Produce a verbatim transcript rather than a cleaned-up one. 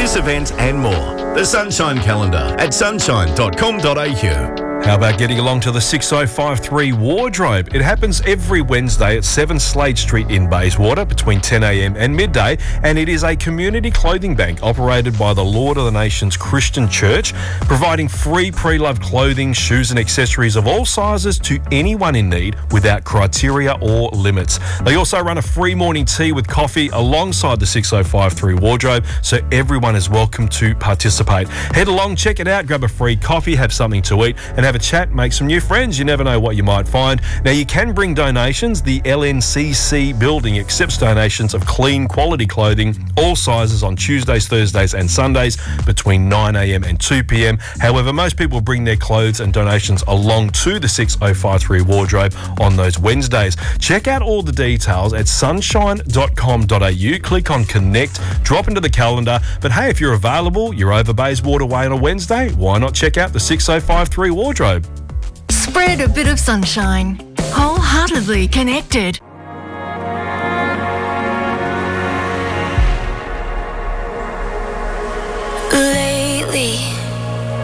this event and more. The Sunshine Calendar at sunshine dot com dot a u. How about getting along to the six oh five three Wardrobe? It happens every Wednesday at seven Slade Street in Bayswater between ten a m and midday, and it is a community clothing bank operated by the Lord of the Nations Christian Church, providing free pre-loved clothing, shoes and accessories of all sizes to anyone in need without criteria or limits. They also run a free morning tea with coffee alongside the six oh five three Wardrobe, so everyone is welcome to participate. Head along, check it out, grab a free coffee, have something to eat, and have a chat, make some new friends. You never know what you might find. Now, you can bring donations. The L N C C building accepts donations of clean, quality clothing, all sizes, on Tuesdays, Thursdays and Sundays between nine a m and two p m. However, most people bring their clothes and donations along to the six oh five three Wardrobe on those Wednesdays. Check out all the details at sunshine dot com dot a u. Click on Connect, drop into the calendar. But hey, if you're available, you're over Bayswater Way on a Wednesday, why not check out the six oh five three Wardrobe? Spread a bit of sunshine. Wholeheartedly connected.